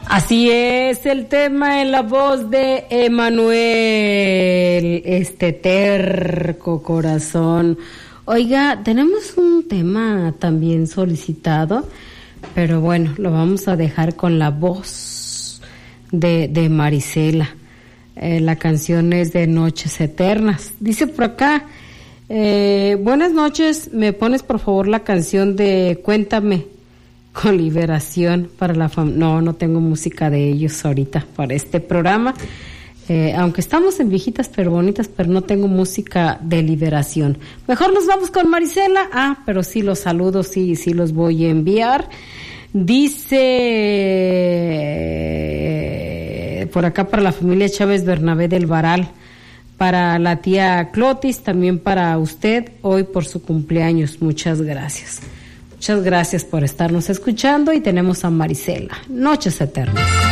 Así es el tema en la voz de Emanuel, este terco corazón. Oiga, tenemos un tema también solicitado, pero bueno, lo vamos a dejar con la voz de Marisela. La canción es de Noches Eternas. Dice por acá, buenas noches, me pones por favor la canción de Cuéntame con Liberación para la familia. No tengo música de ellos ahorita para este programa, aunque estamos en Viejitas pero Bonitas, pero no tengo música de Liberación. Mejor nos vamos con Marisela. Pero sí, los saludos sí los voy a enviar. Dice por acá para la familia Chávez Bernabé del Varal, para la tía Clotis, también para usted hoy por su cumpleaños. Muchas gracias. Muchas gracias por estarnos escuchando y tenemos a Marisela. Noches Eternas.